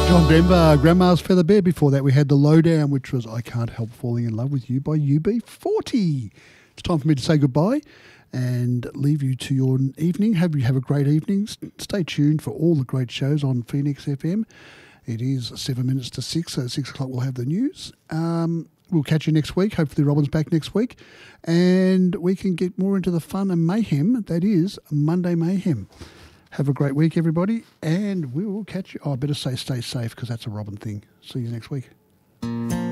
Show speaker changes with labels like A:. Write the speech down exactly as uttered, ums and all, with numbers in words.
A: John Denver, Grandma's Feather Bed. Before that, we had The Lowdown, which was I Can't Help Falling in Love with You by U B forty. It's time for me to say goodbye and leave you to your evening. Have you have a great evening. Stay tuned for all the great shows on Phoenix F M. It is seven minutes to six, so at six o'clock we'll have the news. Um, we'll catch you next week. Hopefully Robin's back next week. And we can get more into the fun and mayhem that is Monday Mayhem. Have a great week, everybody, and we will catch you. Oh, I better say stay safe because that's a Robin thing. See you next week.